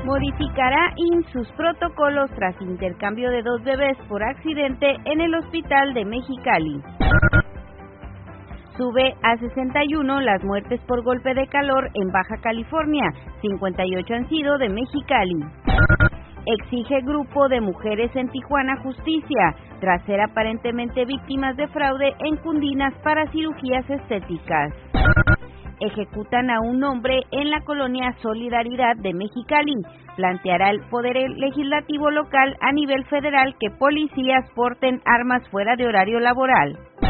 Modificará IMSS sus protocolos tras intercambio de 2 bebés por accidente en el hospital de Mexicali. Sube a 61 las muertes por golpe de calor en Baja California, 58 han sido de Mexicali. Exige grupo de mujeres en Tijuana justicia, tras ser aparentemente víctimas de fraude en Cundinas para cirugías estéticas. Ejecutan a un hombre en la colonia Solidaridad de Mexicali. Planteará el Poder Legislativo local a nivel federal que policías porten armas fuera de horario laboral.